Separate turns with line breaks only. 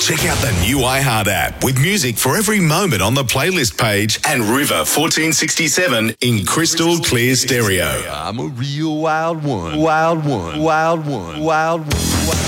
Check out the new iHeart app with music for every moment on the playlist page and River 1467 in crystal clear stereo.
I'm a real wild one, wild one, wild one, wild one.